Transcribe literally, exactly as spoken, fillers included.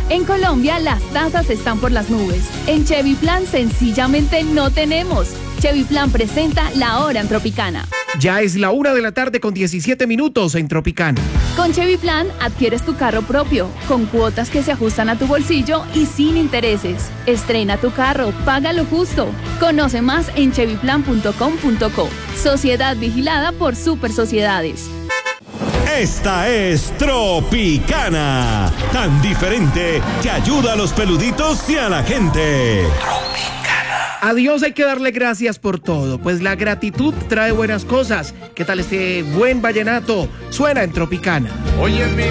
En Colombia las tasas están por las nubes. En Chevy Plan sencillamente no tenemos. Chevy Plan presenta La Hora en Tropicana. Ya es la una de la tarde con diecisiete minutos en Tropicana. Con Chevy Plan adquieres tu carro propio, con cuotas que se ajustan a tu bolsillo y sin intereses. Estrena tu carro, paga lo justo. Conoce más en chevy plan punto com punto co. Sociedad vigilada por Super Sociedades. Esta es Tropicana, tan diferente que ayuda a los peluditos y a la gente. A Dios hay que darle gracias por todo, pues la gratitud trae buenas cosas. ¿Qué tal este buen vallenato? Suena en Tropicana. Óyeme.